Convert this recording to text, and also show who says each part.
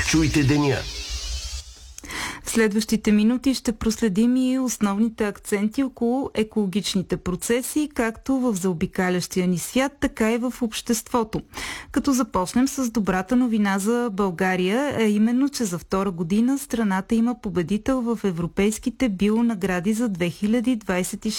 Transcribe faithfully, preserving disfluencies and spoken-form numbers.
Speaker 1: Чуйте деня.
Speaker 2: В следващите минути ще проследим и основните акценти около екологичните процеси, както в заобикалящия ни свят, така и в обществото. Като започнем с добрата новина за България, а именно, че за втора година страната има победител в европейските бионагради за две хиляди двадесет и